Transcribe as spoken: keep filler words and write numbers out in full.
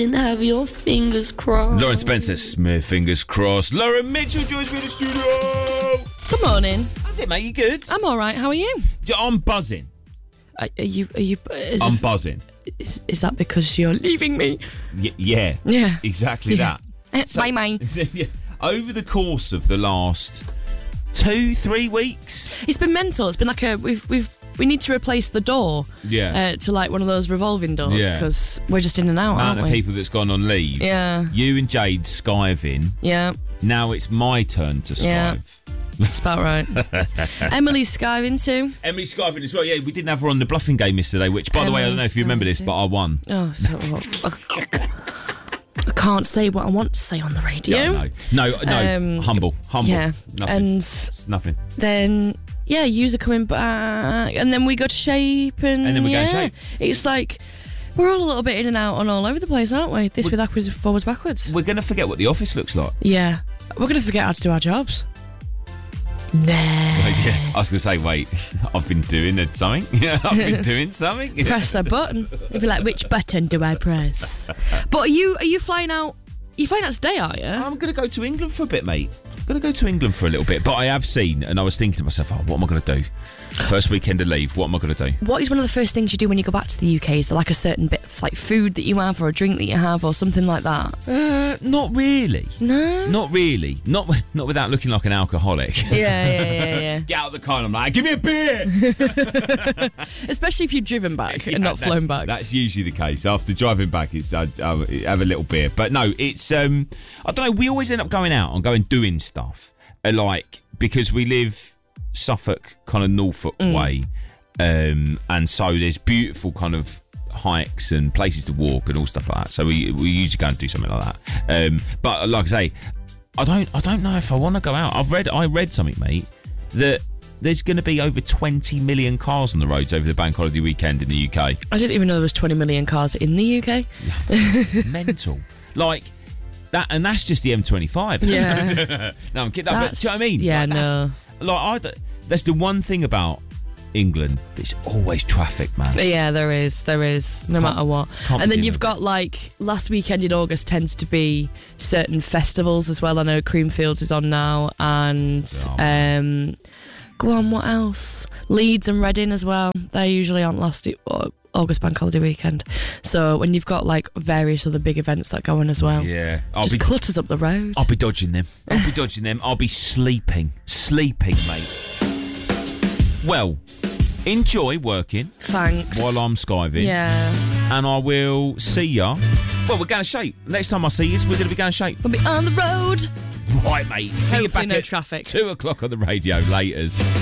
And have your fingers crossed. Lauren Spencer Smith, fingers crossed. Lauren Mitchell joins me in the studio. Good morning. How's it, mate? You good? I'm all right. How are you? I'm buzzing. Are, are you? Are you? Is, I'm it, buzzing. is, is that because you're leaving me? Y- yeah. Yeah. Exactly Yeah. that. So, bye, bye. Over the course of the last two, three weeks. It's been mental. It's been like a we've we've we need to replace the door. Yeah. Uh, to like one of those revolving doors Yeah. because we're just in and out, Amount aren't of we? people that's gone on leave. Yeah. You and Jade skiving. Yeah. Now it's my turn to skive. Yeah. That's about right. Emily's skiving too. Emily skiving as well. Yeah, we didn't have her on the bluffing game yesterday, which, by the way, I don't know if you remember this, but I won. Oh, so I can't say what I want to say on the radio. Yeah, no, no, no. Um, humble, humble. Yeah, Nothing. and It's nothing. then yeah, yous are coming back, and then we go to shape, and, And then we go yeah, to shape. It's like we're all a little bit in and out and all over the place, aren't we? This We- with backwards, forwards, backwards. We're going to forget what the office looks like. Yeah, we're gonna forget how to do our jobs. Nah. Yeah, I was going to say, wait, I've been doing something. Yeah, I've been doing something. Press a button. You'd be like, which button do I press? But are you are you flying out? You flying out today, are you? I'm going to go to England for a bit, mate. I'm going to go to England for a little bit. But I have seen, and I was thinking to myself, oh, what am I going to do? First weekend of leave, what am I going to do? What is one of the first things you do when you go back to the U K? Is there like a certain bit of like food that you have or a drink that you have or something like that? Uh, not really. No? Not really. Not not without looking like an alcoholic. Yeah, yeah, yeah, yeah. Get out of the car and I'm like, give me a beer! Especially if you've driven back Yeah, and not that's- flown back. That's usually the case. After driving back, it's I, I have a little beer. But no, it's um, I don't know. We always end up going out and going doing stuff, uh, like because we live Suffolk kind of Norfolk Mm. way, um, and so there's beautiful kind of hikes and places to walk and all stuff like that. So we we usually go and do something like that. Um, but like I say, I don't I don't know if I want to go out. I've read I read something, mate, that there's going to be over twenty million cars on the roads over the bank holiday weekend in the U K. I didn't even know there was twenty million cars in the U K. Mental. Like that, and that's just the M twenty-five. Yeah. No, I'm kidding. No, but, do you know what I mean? Yeah, like, that's, no. Like, I, don't- that's the one thing about England. There's always traffic, man. Yeah, there is, there is, no Can't- matter what. can't And then begin you've with got like last weekend in August tends to be certain festivals as well. I know Creamfields is on now, and Oh. um, go on, what else? Leeds and Reading as well. They usually aren't last uh, August bank holiday weekend. So when you've got like various other big events that go on as well, Yeah, I'll just be. clutters up the road. I'll be dodging them. I'll be dodging them. I'll be sleeping, sleeping, mate. Well, enjoy working Thanks. while I'm skiving. Yeah. And I will see ya. Well, we're going to shape. Next time I see you, we're going to be going to shape. We'll be on the road. Right, mate. See you Hopefully back no at traffic. two o'clock on the radio. Laters.